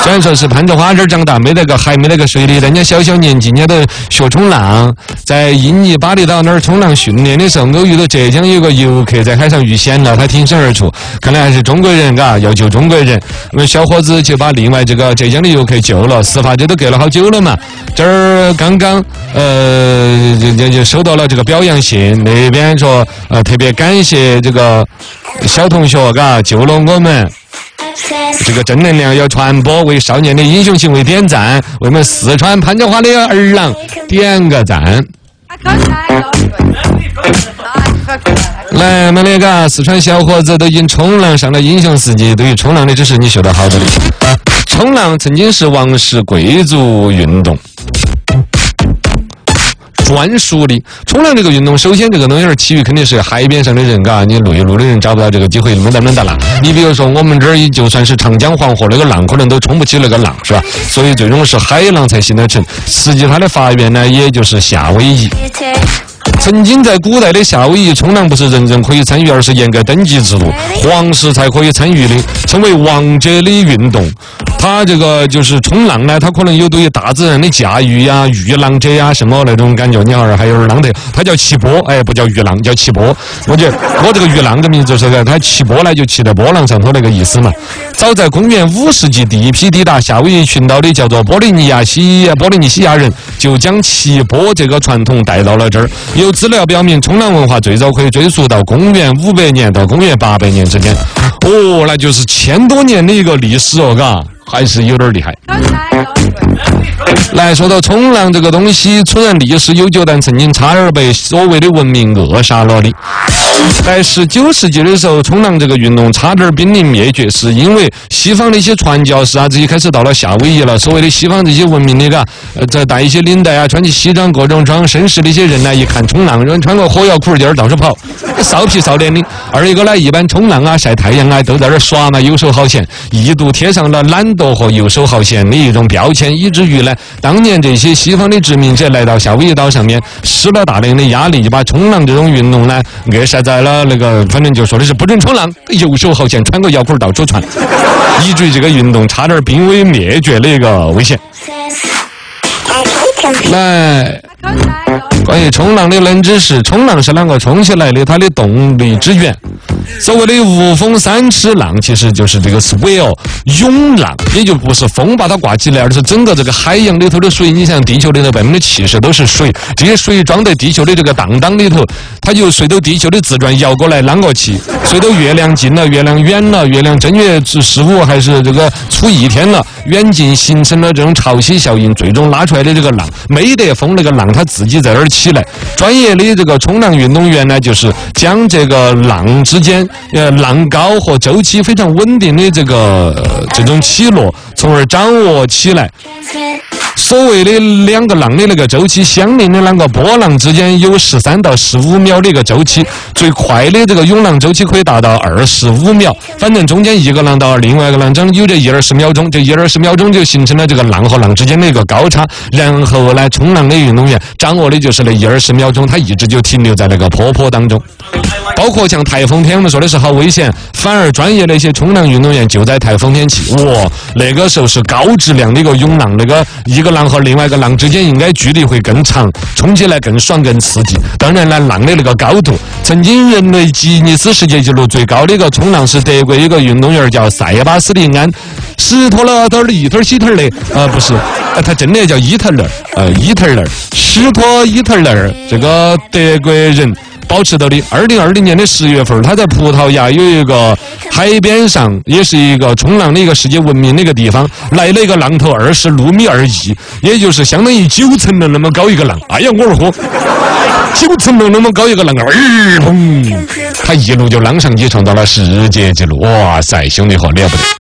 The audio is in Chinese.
虽然说是攀着花枝长大，没那个海，没那个水里，人家小年纪人家都学冲浪，在印尼巴厘岛那儿冲浪训练的时候，偶遇到浙江有个游客在海上遇险了，他挺身而出，看来还是中国人，要救中国人。我们小伙子就把另外这个浙江的游客救了，事发这都隔了好久了嘛。这儿刚刚就收到了这个表扬信，那边说特别感谢这个小同学，救了我们。这个正能量要传播，为少年的英雄行为点赞，为我们四川攀枝花的儿郎点个赞。来，我们那个四川小伙子都已经冲浪上了英雄事迹，对于冲浪的知识你学得好的。冲浪曾经是王室贵族运动。专属的冲浪这个运动，首先这个东西儿起于肯定是海边上的人，你内陆的人找不到这个机会，弄到浪。你比如说我们这儿就算是长江黄河那个浪，可能都冲不起那个浪，是吧？所以最终是海浪才行得成。实际它的发源呢，也就是夏威夷。曾经在古代的夏威夷冲浪不是人人可以参与，而是严格登记制度，皇室才可以参与的，称为王者的运动。它这个就是冲浪呢，它可能有对于大自然的驾驭呀、御浪者呀什么那种感觉，你好像还有点浪得，它叫骑波，不叫御浪，叫骑波。我觉得我这个御浪的名字是个，它骑波呢就骑在波浪上头那个意思嘛。早在公元5世纪，第一批抵达夏威夷群岛的叫做波利尼西亚人，就将骑波这个传统带到了这儿。有资料表明，冲浪文化最早可以追溯到公元500年到公元800年之间。那就是1000多年的一个历史还是有点厉害。来说到冲浪这个东西，虽然历史悠久，但曾经差点被所谓的文明扼杀了的。在19世纪的时候，冲浪这个运动差点濒临灭绝，是因为西方的一些传教士这一开始到了夏威夷了，所谓的西方这些文明的再带一些领带穿起西装各种装绅士的一些人呢，一看冲浪人穿个火药裤儿到处跑，臊皮臊脸的。二一个呢，一般冲浪晒太阳都在这耍嘛，游手好闲，一度贴上了懒惰和游手好闲的一种标签，以至于呢，当年这些西方的殖民者来到夏威夷岛上面，施了大量的压力，就把冲浪这种运动呢扼杀在了反正就说的是不准冲浪，游手好闲，穿个摇裤到处穿，以至于这个运动差点濒危灭绝的一个危险。来，关于冲浪的冷知识，冲浪是啷个冲起来的？它的动力之源，所谓的无风三尺浪，其实就是这个 swell 涌浪，也就不是风把它挂起来，而是整个这个海洋里头的水。你像地球里头70%都是水，这些水装在地球的这个荡荡里头，它就随着地球的自转摇过来啷个去，随着月亮近了、月亮远了、月亮正月15还是这个初1天了，远近形成了这种潮汐效应，最终拉出来的这个浪，没得风，那个浪它自己在那儿起来。专业的这个冲浪运动员呢，就是将这个浪之间浪高和周期非常稳定的这种起落，从而掌握起来。所谓的两个浪的那个周期相邻的两个波浪之间有13到15秒的一个周期，最快的这个涌浪周期可以达到25秒，反正中间一个浪到另外一个浪中有这1-20秒钟，这1-20秒钟就形成了这个浪和浪之间的一个高差，然后呢，冲浪的运动员掌握的就是那1-20秒钟，他一直就停留在那个坡当中。包括像台风天，我们说的是好危险，反而专业的一些冲浪运动员就在台风天起，那个时候是高质量的一个涌浪，那个一个浪和另外一个浪之间应该距离会更长，冲起来更爽更刺激。当然了，浪的那个高度，曾经人类吉尼斯世界纪录最高的一个冲浪是德国一个运动员叫塞巴斯蒂安·施托勒德伊特希特勒，不是，他真的叫伊特勒，施托伊特勒，这个德国人。保持到的2020年的10月份，他在葡萄牙有一个海边上，也是一个冲浪的一个世界闻名的一个地方，来了一个浪头26米21，也就是相当于9层楼那么高一个浪。哎呀，我儿呼，9层楼那么高一个浪，砰！他一路就浪上去，创造了世界纪录。哇塞，兄弟伙，了不得！